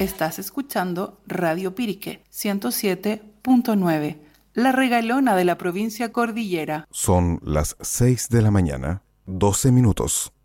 Estás escuchando Radio Pirique 107.9, la regalona de la provincia Cordillera. Son las 6 de la mañana, 12 minutos.